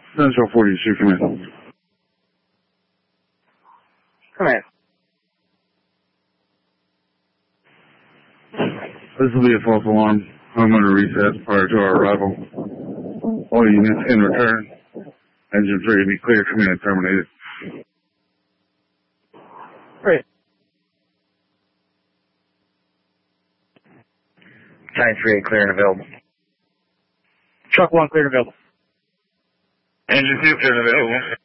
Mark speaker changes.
Speaker 1: Central 42, come in.
Speaker 2: Come in.
Speaker 1: This will be a false alarm. I'm going to reset prior to our arrival. All units in return. Engine 3 be clear, command terminated.
Speaker 2: Great.
Speaker 3: Giant 3 clear and available.
Speaker 2: Truck 1 clear and available.
Speaker 1: Engine 2 clear and available.